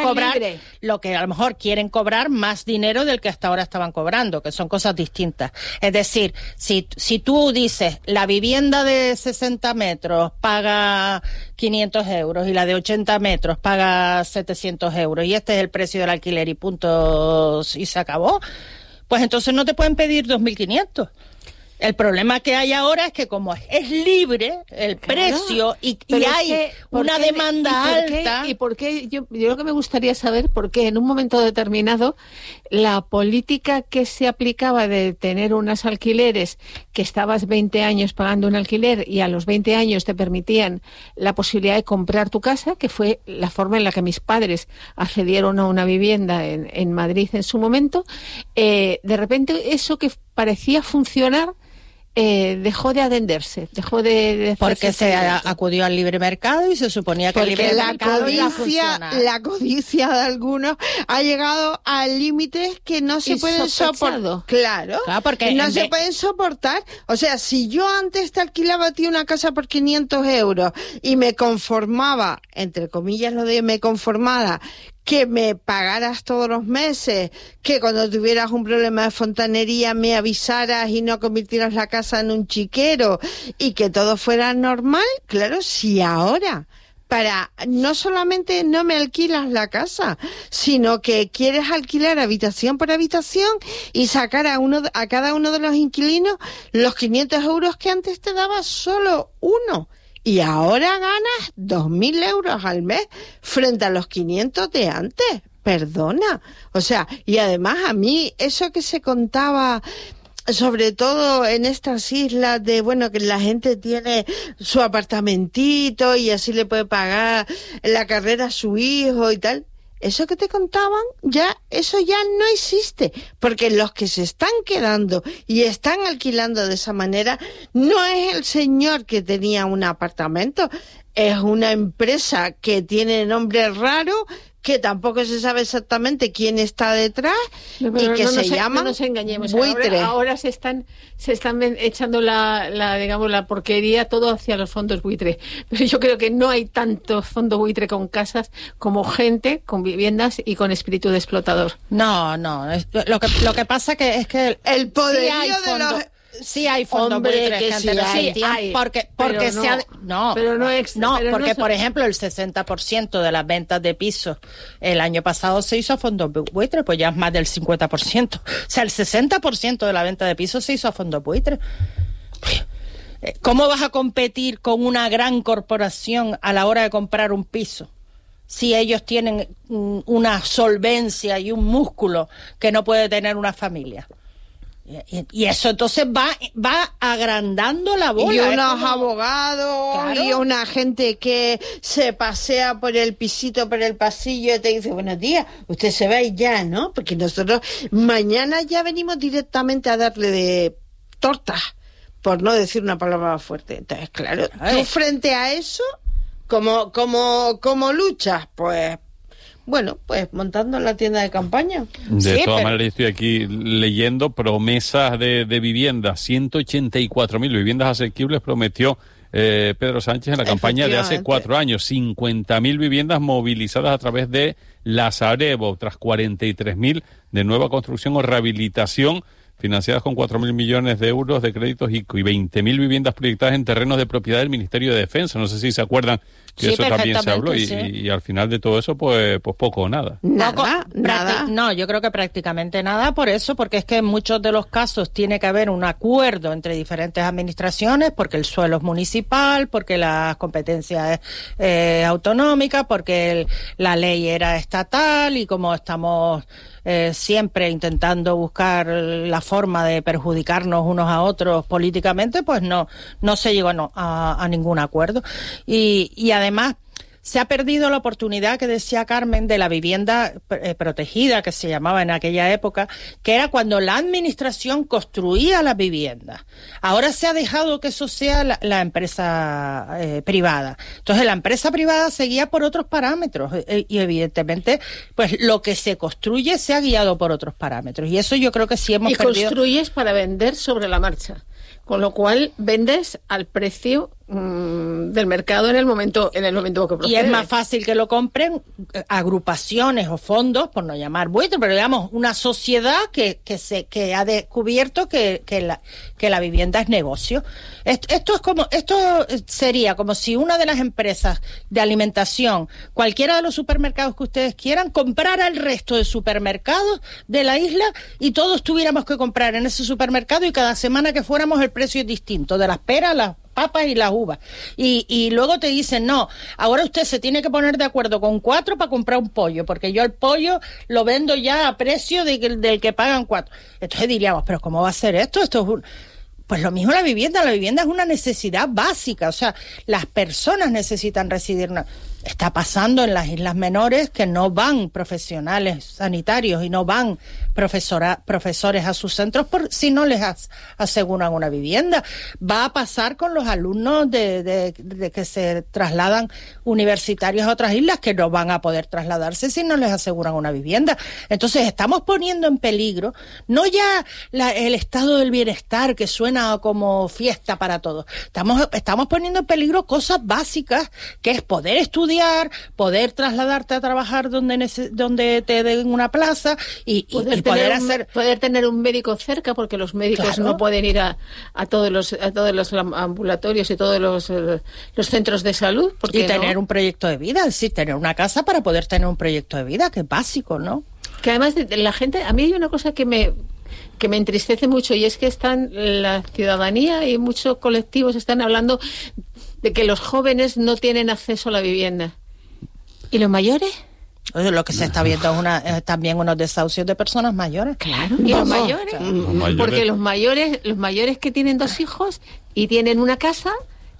Speaker 8: cobrar más dinero del que hasta ahora estaban cobrando, que son cosas distintas. Es decir, si tú dices la vivienda de 60 metros paga 500 euros y la de 80 metros paga 700 euros y este es el precio del alquiler y punto, y se acabó, pues entonces no te pueden pedir 2.500. El problema que hay ahora es que como es libre el precio y hay una demanda alta...
Speaker 10: ¿Y por qué? Yo lo que me gustaría saber, por qué en un momento determinado la política que se aplicaba de tener unos alquileres, que estabas 20 años pagando un alquiler y a los 20 años te permitían la posibilidad de comprar tu casa, que fue la forma en la que mis padres accedieron a una vivienda en Madrid en su momento, de repente eso que parecía funcionar dejó de atenderse, dejó de
Speaker 8: porque se acudió al libre mercado y se suponía que el libre mercado
Speaker 9: la codicia de algunos ha llegado a límites que no se pueden soportar. Claro, porque no se pueden soportar. O sea, si yo antes te alquilaba a ti una casa por 500 euros y me conformaba, entre comillas lo de me conformaba, que me pagaras todos los meses, que cuando tuvieras un problema de fontanería me avisaras y no convirtieras la casa en un chiquero y que todo fuera normal, claro, si ahora no solamente no me alquilas la casa, sino que quieres alquilar habitación por habitación y sacar a cada uno de los inquilinos los 500 euros que antes te daba solo uno. Y ahora ganas 2.000 euros al mes frente a los 500 de antes. Perdona. O sea, y además a mí eso que se contaba, sobre todo en estas islas de, bueno, que la gente tiene su apartamentito y así le puede pagar la carrera a su hijo y tal. Eso que te contaban, eso ya no existe, porque los que se están quedando y están alquilando de esa manera no es el señor que tenía un apartamento, es una empresa que tiene nombre raro, que tampoco se sabe exactamente quién está detrás y que se llama.
Speaker 10: No nos engañemos.
Speaker 9: Buitre.
Speaker 10: Ahora se están echando la porquería todo hacia los fondos buitre. Pero yo creo que no hay tanto fondo buitre con casas como gente con viviendas y con espíritu de explotador.
Speaker 8: No. Lo que pasa es que
Speaker 9: el poderío de los...
Speaker 8: Sí hay fondos buitres que antes no existían, porque por ejemplo el 60% de las ventas de pisos el año pasado se hizo a fondos buitres, pues ya es más del 50%. O sea, el 60% de la venta de pisos se hizo a fondos buitres. ¿Cómo vas a competir con una gran corporación a la hora de comprar un piso si ellos tienen una solvencia y un músculo que no puede tener una familia? Y eso entonces va agrandando la bola.
Speaker 9: Y unos abogados, claro, y una gente que se pasea por el pisito, por el pasillo y te dice, buenos días, usted se va y ya, ¿no? Porque nosotros mañana ya venimos directamente a darle de tortas, por no decir una palabra fuerte. Entonces, claro, tú frente a eso, ¿cómo luchas? Pues Bueno, pues montando la tienda de campaña.
Speaker 2: De todas maneras, estoy aquí leyendo promesas de viviendas. 184.000 viviendas asequibles prometió Pedro Sánchez en la campaña de hace 4 años. 50.000 viviendas movilizadas a través de la Sareb, tras 43.000 de nueva construcción o rehabilitación, financiadas con 4.000 millones de euros de créditos y 20.000 viviendas proyectadas en terrenos de propiedad del Ministerio de Defensa. No sé si se acuerdan que
Speaker 8: sí,
Speaker 2: eso también se habló
Speaker 8: sí.
Speaker 2: y al final de todo eso, pues poco o nada.
Speaker 9: Nada.
Speaker 8: No, yo creo que prácticamente nada porque es que en muchos de los casos tiene que haber un acuerdo entre diferentes administraciones, porque el suelo es municipal, porque la competencia es autonómica, porque la ley era estatal y como estamos siempre intentando buscar la forma de perjudicarnos unos a otros políticamente, pues no se llegó a ningún acuerdo. Y además se ha perdido la oportunidad que decía Carmen de la vivienda protegida, que se llamaba en aquella época, que era cuando la administración construía las viviendas. Ahora se ha dejado que eso sea la empresa privada. Entonces la empresa privada seguía por otros parámetros y evidentemente pues lo que se construye se ha guiado por otros parámetros. Y eso yo creo que sí hemos perdido.
Speaker 10: Y construyes para vender sobre la marcha, con lo cual vendes al precio del mercado en el momento que procede.
Speaker 8: Y es más fácil que lo compren agrupaciones o fondos, por no llamar buitre, pero digamos una sociedad que ha descubierto que la vivienda es negocio. Esto sería como si una de las empresas de alimentación, cualquiera de los supermercados que ustedes quieran, comprara el resto de supermercados de la isla y todos tuviéramos que comprar en ese supermercado y cada semana que fuéramos el precio es distinto, de las peras, las papas y las uvas. Y luego te dicen, no, ahora usted se tiene que poner de acuerdo con 4 para comprar un pollo, porque yo el pollo lo vendo ya a precio del que pagan 4. Entonces diríamos, pero ¿cómo va a ser esto? Pues lo mismo la vivienda es una necesidad básica, o sea, las personas necesitan residir. Está pasando en las islas menores que no van profesionales sanitarios y no van profesores a sus centros si no les aseguran una vivienda. Va a pasar con los alumnos de que se trasladan universitarios a otras islas, que no van a poder trasladarse si no les aseguran una vivienda. Entonces estamos poniendo en peligro no ya el estado del bienestar, que suena como fiesta para todos. Estamos poniendo en peligro cosas básicas, que es poder estudiar, poder trasladarte a trabajar donde te den una plaza y
Speaker 10: poder tener un médico cerca, porque los médicos no pueden ir a todos los ambulatorios y todos los centros de salud,
Speaker 8: y tener un proyecto de vida, es decir, tener una casa para poder tener un proyecto de vida, que es básico, ¿no?
Speaker 10: Que además la gente, a mí hay una cosa que me entristece mucho, y es que la ciudadanía y muchos colectivos están hablando de que los jóvenes no tienen acceso a la vivienda. ¿Y los mayores?
Speaker 8: Lo que se está viendo es también unos desahucios de personas mayores.
Speaker 10: Claro. ¿Y los mayores? Porque los mayores que tienen 2 hijos y tienen una casa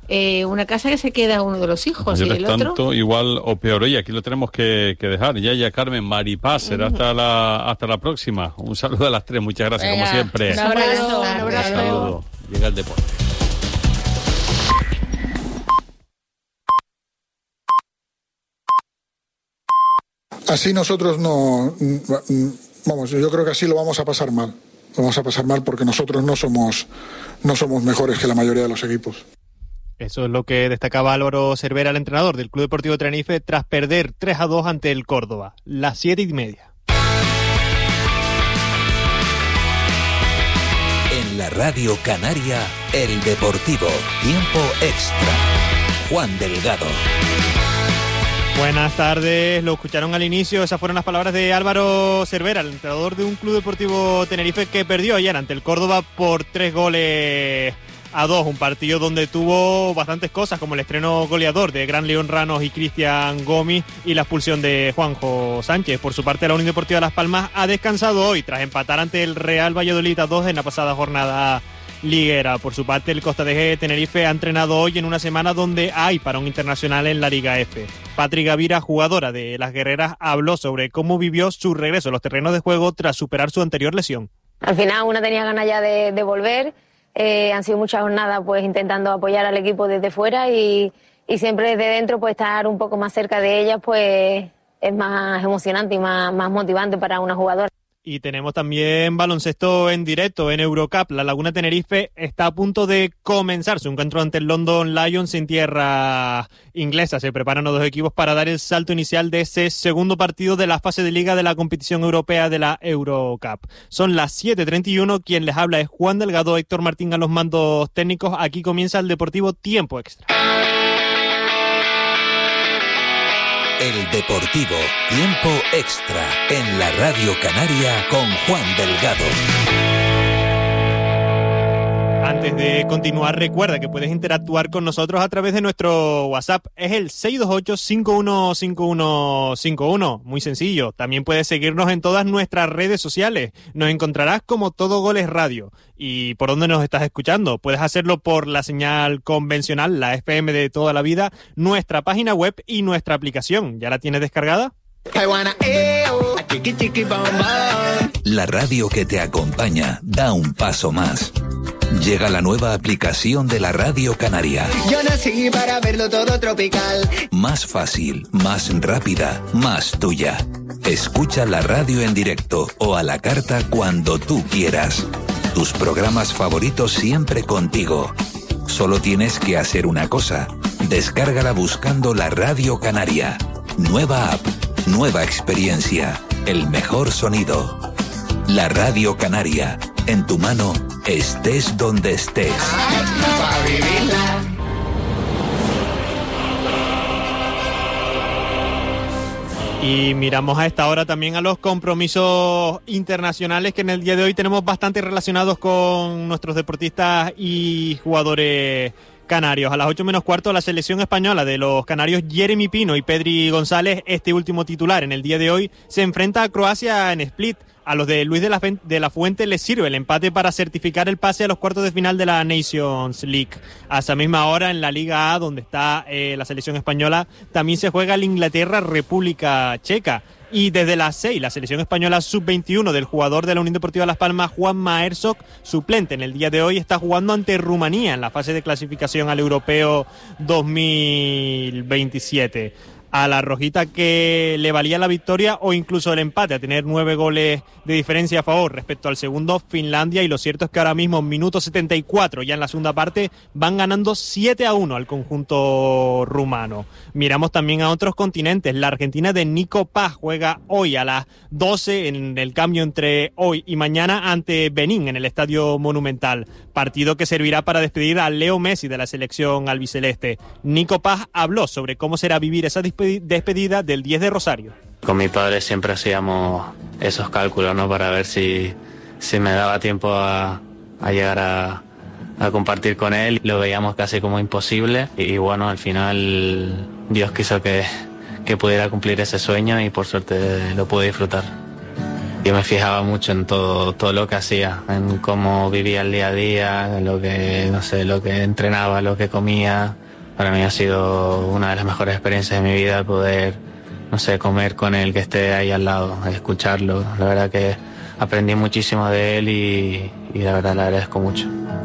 Speaker 10: que se queda uno de los hijos y el otro
Speaker 2: tanto igual o peor. Oye, aquí lo tenemos que dejar. Ya Carmen, Maripaz, será hasta la próxima. Un saludo a las 3, muchas gracias. Venga, como siempre.
Speaker 8: Un abrazo.
Speaker 2: Un saludo. Llega el deporte.
Speaker 11: Así nosotros yo creo que así lo vamos a pasar mal. Lo vamos a pasar mal porque nosotros no somos mejores que la mayoría de los equipos.
Speaker 12: Eso es lo que destacaba Álvaro Cervera, el entrenador del Club Deportivo Tenerife, tras perder 3-2 ante el Córdoba. Las 7:30.
Speaker 3: En la Radio Canaria, El Deportivo, tiempo extra. Juan Delgado.
Speaker 12: Buenas tardes, lo escucharon al inicio, esas fueron las palabras de Álvaro Cervera, el entrenador de un Club Deportivo Tenerife que perdió ayer ante el Córdoba por 3-2, un partido donde tuvo bastantes cosas, como el estreno goleador de Gran León Ranos y Cristian Gomis y la expulsión de Juanjo Sánchez. Por su parte, la Unión Deportiva Las Palmas ha descansado hoy tras empatar ante el Real Valladolid 2 en la pasada jornada liguera. Por su parte, el Costa de Tenerife ha entrenado hoy en una semana donde hay parón internacional en la Liga F. Patri Gavira, jugadora de las Guerreras, habló sobre cómo vivió su regreso a los terrenos de juego tras superar su anterior lesión.
Speaker 13: Al final una tenía ganas ya de volver, han sido muchas jornadas pues intentando apoyar al equipo desde fuera y siempre desde dentro pues estar un poco más cerca de ellas pues es más emocionante y más motivante para una jugadora.
Speaker 12: Y tenemos también baloncesto en directo en Eurocup. La Laguna Tenerife está a punto de comenzar su encuentro ante el London Lions en tierra inglesa. Se preparan los dos equipos para dar el salto inicial de ese segundo partido de la fase de liga de la competición europea de la Eurocup. Son las 7:31. Quien les habla es Juan Delgado, Héctor Martín a los mandos técnicos. Aquí comienza el Deportivo Tiempo Extra.
Speaker 3: El Deportivo Tiempo Extra en la Radio Canaria con Juan Delgado.
Speaker 12: Antes de continuar, recuerda que puedes interactuar con nosotros a través de nuestro WhatsApp. Es el 628-515151. Muy sencillo. También puedes seguirnos en todas nuestras redes sociales. Nos encontrarás como Todo Goles Radio. ¿Y por dónde nos estás escuchando? Puedes hacerlo por la señal convencional, la FM de toda la vida, nuestra página web y nuestra aplicación. ¿Ya la tienes descargada?
Speaker 3: La radio que te acompaña da un paso más. Llega la nueva aplicación de la Radio Canaria.
Speaker 14: Yo nací para verlo todo tropical.
Speaker 3: Más fácil, más rápida, más tuya. Escucha la radio en directo o a la carta cuando tú quieras. Tus programas favoritos siempre contigo. Solo tienes que hacer una cosa. Descárgala buscando la Radio Canaria. Nueva app, nueva experiencia, el mejor sonido. La Radio Canaria, en tu mano, estés donde estés.
Speaker 14: Para vivirla.
Speaker 12: Y miramos a esta hora también a los compromisos internacionales que en el día de hoy tenemos bastante relacionados con nuestros deportistas y jugadores canarios. A las 8:15 la selección española de los canarios Jeremy Pino y Pedri González, este último titular en el día de hoy, se enfrenta a Croacia en Split. A los de Luis de la Fuente les sirve el empate para certificar el pase a los cuartos de final de la Nations League. A esa misma hora en la Liga A, donde está la selección española, también se juega el Inglaterra-República Checa. Y desde las 6, la selección española sub-21 del jugador de la Unión Deportiva Las Palmas, Juanma Herzog, suplente en el día de hoy, está jugando ante Rumanía en la fase de clasificación al Europeo 2027. A la rojita que le valía la victoria o incluso el empate, a tener 9 goles de diferencia a favor respecto al segundo, Finlandia, y lo cierto es que ahora mismo, minuto 74, ya en la segunda parte, van ganando 7-1 al conjunto rumano. Miramos también a otros continentes. La Argentina de Nico Paz juega hoy a las 12 en el cambio entre hoy y mañana ante Benín en el Estadio Monumental. Partido que servirá para despedir a Leo Messi de la selección albiceleste. Nico Paz habló sobre cómo será vivir esa despedida del 10 de Rosario.
Speaker 15: Con mi padre siempre hacíamos esos cálculos, ¿no? Para ver si me daba tiempo a llegar a compartir con él. Lo veíamos casi como imposible y bueno, al final Dios quiso que pudiera cumplir ese sueño y por suerte lo pude disfrutar. Yo me fijaba mucho en todo lo que hacía, en cómo vivía el día a día, en lo que entrenaba, lo que comía. Para mí ha sido una de las mejores experiencias de mi vida poder, comer con él, que esté ahí al lado, escucharlo. La verdad que aprendí muchísimo de él y la verdad le agradezco mucho.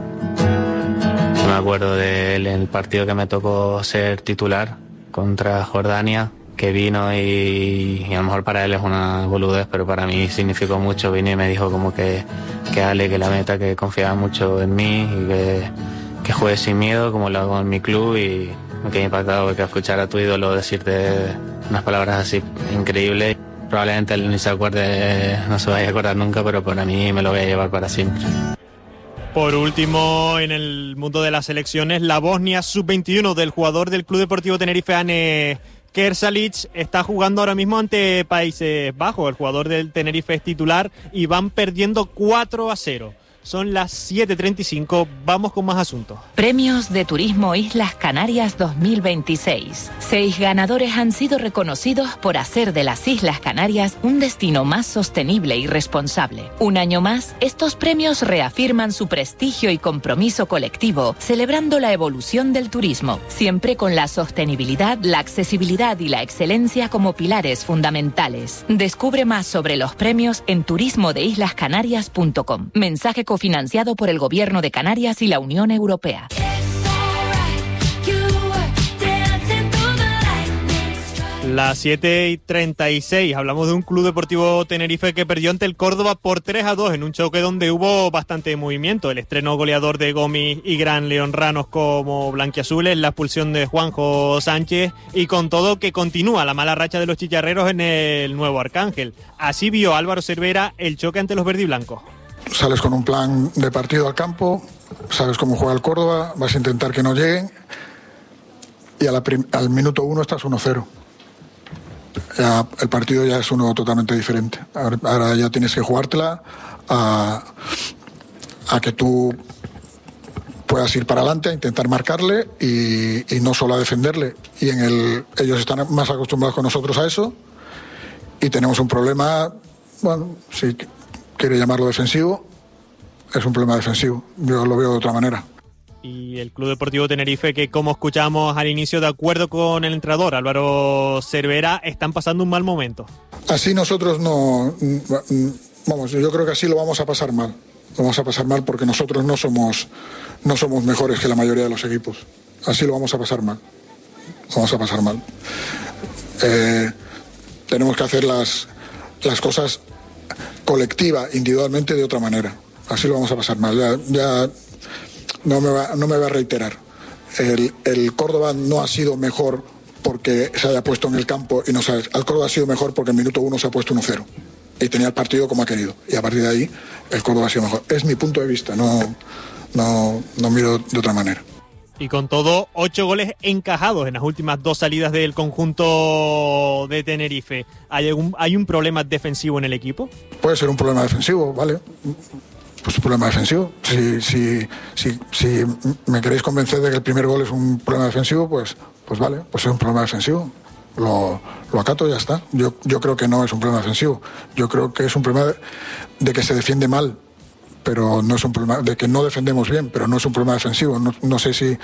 Speaker 15: Me acuerdo de él en el partido que me tocó ser titular contra Jordania, que vino y a lo mejor para él es una boludez, pero para mí significó mucho. Vino y me dijo como que Ale, que la meta, que confiaba mucho en mí y que juegue sin miedo como lo hago en mi club, y me quedé impactado porque escuchar a tu ídolo decirte unas palabras así increíbles. Probablemente él ni se acuerde, no se vaya a acordar nunca, pero para mí me lo voy a llevar para siempre.
Speaker 12: Por último, en el mundo de las selecciones, la Bosnia sub-21 del jugador del Club Deportivo Tenerife, Ane Kersalic, está jugando ahora mismo ante Países Bajos. El jugador del Tenerife es titular y van perdiendo 4-0. Son las 7:35, vamos con más asuntos.
Speaker 16: Premios de Turismo Islas Canarias 2026. 6 ganadores han sido reconocidos por hacer de las Islas Canarias un destino más sostenible y responsable. Un año más, estos premios reafirman su prestigio y compromiso colectivo, celebrando la evolución del turismo, siempre con la sostenibilidad, la accesibilidad y la excelencia como pilares fundamentales. Descubre más sobre los premios en turismodeislascanarias.com. Mensaje financiado por el Gobierno de Canarias y la Unión Europea.
Speaker 12: Las 7:36, hablamos de un Club Deportivo Tenerife que perdió ante el Córdoba por 3-2 en un choque donde hubo bastante movimiento. El estreno goleador de Gomis y Gran León Ranos como blanquiazules, la expulsión de Juanjo Sánchez y con todo que continúa la mala racha de los chicharreros en el Nuevo Arcángel. Así vio Álvaro Cervera el choque ante los verdiblancos.
Speaker 11: Sales con un plan de partido al campo, sabes cómo juega el Córdoba, vas a intentar que no lleguen y al minuto 1 estás 1-0. Ya, el partido ya es uno totalmente diferente. Ahora ya tienes que jugártela a que tú puedas ir para adelante, a intentar marcarle y no solo a defenderle. Y ellos están más acostumbrados con nosotros a eso y tenemos un problema, bueno, si quiere llamarlo defensivo, es un problema defensivo. Yo lo veo de otra manera.
Speaker 12: Y el Club Deportivo Tenerife, que como escuchamos al inicio, de acuerdo con el entrenador Álvaro Cervera, están pasando un mal momento.
Speaker 11: Así nosotros no... Vamos, yo creo que así lo vamos a pasar mal. Lo vamos a pasar mal porque nosotros no somos mejores que la mayoría de los equipos. Así lo vamos a pasar mal. Lo vamos a pasar mal. Tenemos que hacer las cosas colectiva, individualmente, de otra manera. Así lo vamos a pasar mal. Ya no me va a reiterar. El Córdoba no ha sido mejor porque se haya puesto en el campo y no sabes. El Córdoba ha sido mejor porque en minuto 1 se ha puesto 1-0 y tenía el partido como ha querido. Y a partir de ahí el Córdoba ha sido mejor. Es mi punto de vista, no miro de otra manera.
Speaker 12: Y con todo, 8 goles encajados en las últimas 2 salidas del conjunto de Tenerife. ¿Hay un problema defensivo en el equipo?
Speaker 11: Puede ser un problema defensivo, ¿vale? Pues un problema defensivo. Si me queréis convencer de que el primer gol es un problema defensivo, pues vale, pues es un problema defensivo. Lo acato y ya está. Yo creo que no es un problema defensivo. Yo creo que es un problema de que se defiende mal, pero no es un problema de que no defendemos bien, pero no es un problema defensivo. No sé si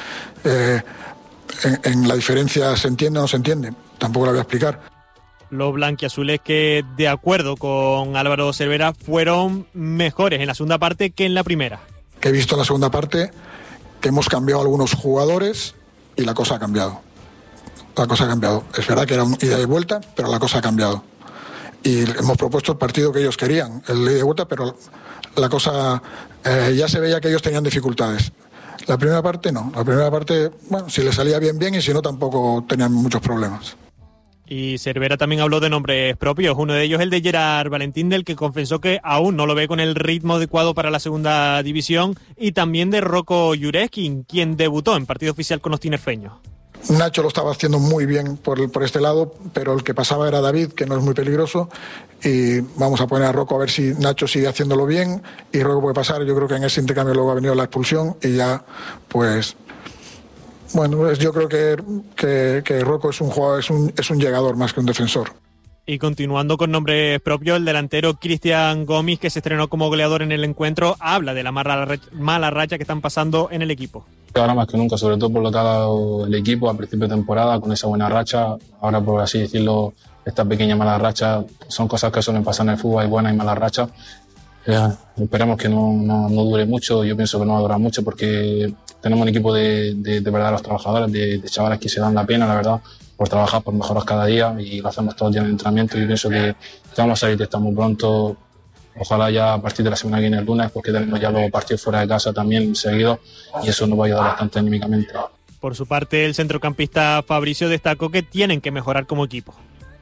Speaker 11: en la diferencia se entiende o no se entiende. Tampoco la voy a explicar.
Speaker 12: Los blanquiazules que, de acuerdo con Álvaro Cervera, fueron mejores en la segunda parte que en la primera.
Speaker 11: Que he visto en la segunda parte que hemos cambiado algunos jugadores y la cosa ha cambiado. La cosa ha cambiado. Es verdad que era un ida y vuelta, pero la cosa ha cambiado. Y hemos propuesto el partido que ellos querían, el ida y vuelta, pero la cosa ya se veía que ellos tenían dificultades. La primera parte no. La primera parte, bueno, si le salía bien y si no tampoco tenían muchos problemas.
Speaker 12: Y Cervera también habló de nombres propios, uno de ellos el de Gerard Valentín, del que confesó que aún no lo ve con el ritmo adecuado para la segunda división, y también de Rocco Jureskin, quien debutó en partido oficial con los tinerfeños.
Speaker 11: Nacho lo estaba haciendo muy bien por este lado, pero el que pasaba era David, que no es muy peligroso, y vamos a poner a Rocco a ver si Nacho sigue haciéndolo bien, y Rocco puede pasar. Yo creo que en ese intercambio luego ha venido la expulsión y ya, pues... Bueno, pues yo creo que Rocco es un jugador, es un llegador más que un defensor.
Speaker 12: Y continuando con nombres propios, el delantero Cristian Gomis, que se estrenó como goleador en el encuentro, habla de la mala racha que están pasando en el equipo.
Speaker 17: Ahora más que nunca, sobre todo por lo que ha dado el equipo a principio de temporada, con esa buena racha. Ahora, por así decirlo, esta pequeña mala racha son cosas que suelen pasar en el fútbol, hay buenas y malas rachas. Esperemos que no dure mucho. Yo pienso que no va a durar mucho porque tenemos un equipo de verdad, los trabajadores, de chavales que se dan la pena, la verdad, por trabajar, por mejorar cada día, y lo hacemos todo el día en el entrenamiento. Y pienso que vamos a salir de esto muy pronto. Ojalá ya a partir de la semana que viene, el lunes, porque tenemos ya luego partidos fuera de casa también seguidos, y eso nos va a ayudar bastante anímicamente.
Speaker 12: Por su parte, el centrocampista Fabricio destacó que tienen que mejorar como equipo.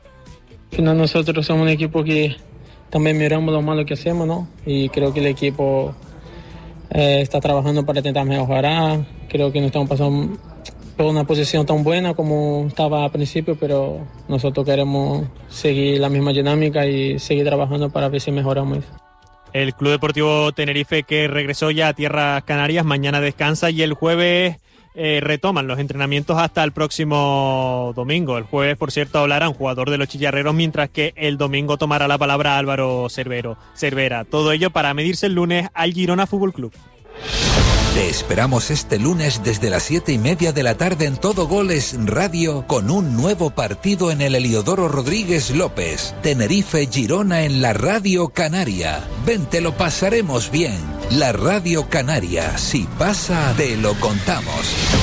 Speaker 18: Al final nosotros somos un equipo que también miramos lo malo que hacemos, ¿no? Y creo que el equipo está trabajando para intentar mejorar. Creo que no estamos pasando por una posición tan buena como estaba al principio, pero nosotros queremos seguir la misma dinámica y seguir trabajando para ver si mejoramos eso.
Speaker 12: El Club Deportivo Tenerife, que regresó ya a Tierras Canarias, mañana descansa y el jueves retoman los entrenamientos hasta el próximo domingo. El jueves, por cierto, hablará un jugador de los Chillarreros, mientras que el domingo tomará la palabra Álvaro Cervera. Todo ello para medirse el lunes al Girona Fútbol Club.
Speaker 3: Te esperamos este lunes desde las 7:30 de la tarde en Todo Goles Radio, con un nuevo partido en el Heliodoro Rodríguez López. Tenerife-Girona en la Radio Canaria. Ven, te lo pasaremos bien. La Radio Canaria, si pasa, te lo contamos.